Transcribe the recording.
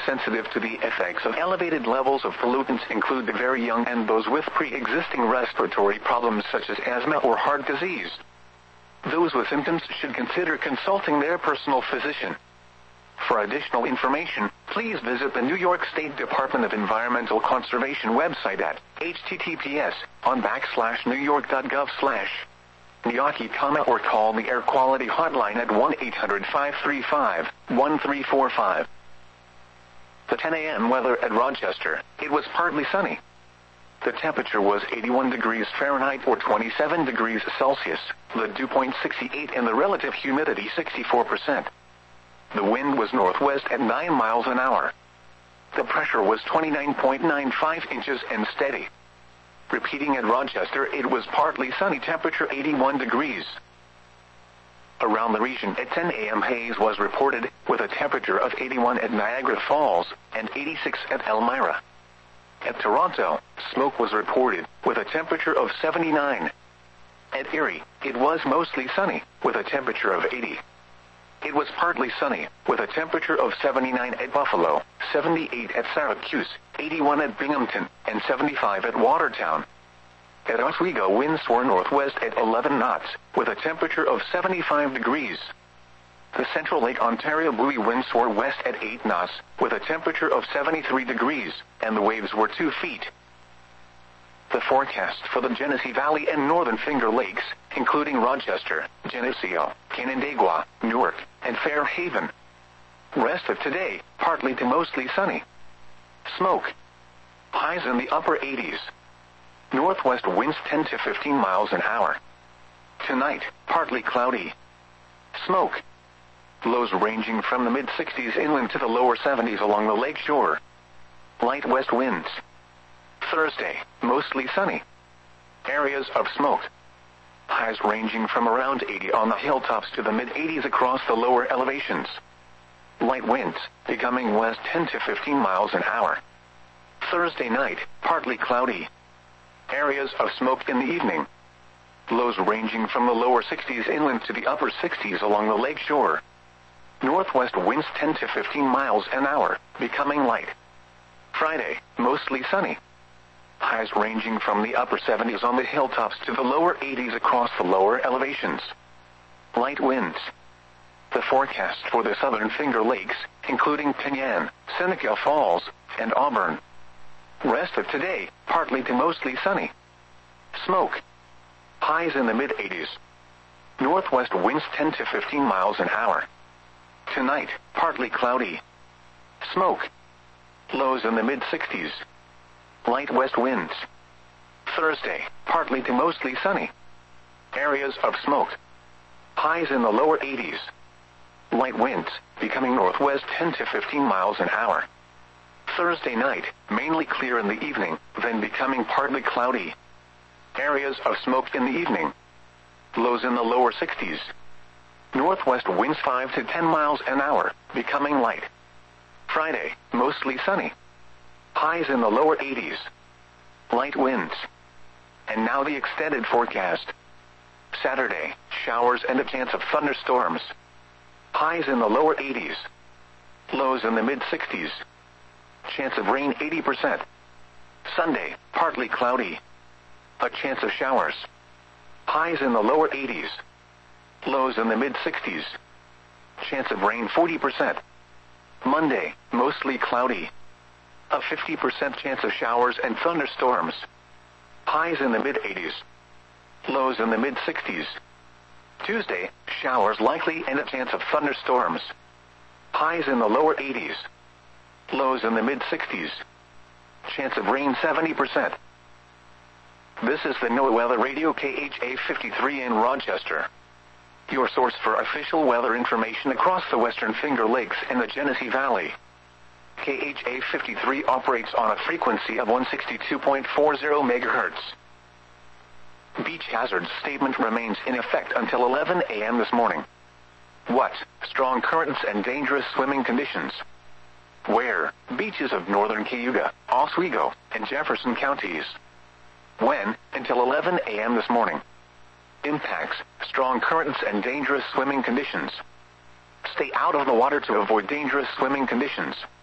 sensitive to the effects of elevated levels of pollutants include the very young and those with pre-existing respiratory problems such as asthma or heart disease. Those with symptoms should consider consulting their personal physician. For additional information, please visit the New York State Department of Environmental Conservation website at https://newyork.gov/NIAQI, or call the Air Quality Hotline at 1-800-535-1345. The 10 a.m. weather at Rochester. It was partly sunny. The temperature was 81 degrees Fahrenheit or 27 degrees Celsius, the dew point 68 and the relative humidity 64%. The wind was northwest at 9 miles an hour. The pressure was 29.95 inches and steady. Repeating at Rochester, it was partly sunny, temperature 81 degrees. Around the region at 10 a.m. haze was reported, with a temperature of 81 at Niagara Falls and 86 at Elmira. At Toronto, smoke was reported, with a temperature of 79. At Erie, it was mostly sunny, with a temperature of 80. It was partly sunny, with a temperature of 79 at Buffalo, 78 at Syracuse, 81 at Binghamton, and 75 at Watertown. At Oswego, winds were northwest at 11 knots, with a temperature of 75 degrees. The Central Lake Ontario buoy winds were west at 8 knots, with a temperature of 73 degrees, and the waves were 2 feet. The forecast for the Genesee Valley and Northern Finger Lakes, including Rochester, Geneseo, Canandaigua, Newark, and Fairhaven. Rest of today, partly to mostly sunny. Smoke. Highs in the upper 80s. Northwest winds 10 to 15 miles an hour. Tonight, partly cloudy. Smoke. Lows ranging from the mid-60s inland to the lower 70s along the lake shore. Light west winds. Thursday, mostly sunny. Areas of smoke. Highs ranging from around 80 on the hilltops to the mid-80s across the lower elevations. Light winds, becoming west 10 to 15 miles an hour. Thursday night, partly cloudy. Areas of smoke in the evening. Lows ranging from the lower 60s inland to the upper 60s along the lake shore. Northwest winds 10 to 15 miles an hour, becoming light. Friday, mostly sunny. Highs ranging from the upper 70s on the hilltops to the lower 80s across the lower elevations. Light winds. The forecast for the Southern Finger Lakes, including Penyan, Seneca Falls, and Auburn. Rest of today, partly to mostly sunny. Smoke. Highs in the mid-80s. Northwest winds 10 to 15 miles an hour. Tonight, partly cloudy. Smoke. Lows in the mid-60s. Light west winds. Thursday, partly to mostly sunny. Areas of smoke. Highs in the lower 80s. Light winds, becoming northwest 10 to 15 miles an hour. Thursday night, mainly clear in the evening, then becoming partly cloudy. Areas of smoke in the evening. Lows in the lower 60s. Northwest winds 5 to 10 miles an hour, becoming light. Friday, mostly sunny. Highs in the lower 80s. Light winds. And now the extended forecast. Saturday, showers and a chance of thunderstorms. Highs in the lower 80s. Lows in the mid-60s. Chance of rain 80%. Sunday, partly cloudy. A chance of showers. Highs in the lower 80s. Lows in the mid-60s. Chance of rain 40%. Monday, mostly cloudy. A 50% chance of showers and thunderstorms. Highs in the mid-80s. Lows in the mid-60s. Tuesday, showers likely and a chance of thunderstorms. Highs in the lower 80s. Lows in the mid-60s. Chance of rain 70%. This is the NOAA Weather Radio KHA 53 in Rochester. Your source for official weather information across the Western Finger Lakes and the Genesee Valley. KHA 53 operates on a frequency of 162.40 MHz. Beach hazard statement remains in effect until 11 a.m. this morning. What? Strong currents and dangerous swimming conditions. Where? Beaches of northern Cayuga, Oswego, and Jefferson counties. When? Until 11 a.m. this morning. Impacts, strong currents and dangerous swimming conditions. Stay out of the water to avoid dangerous swimming conditions.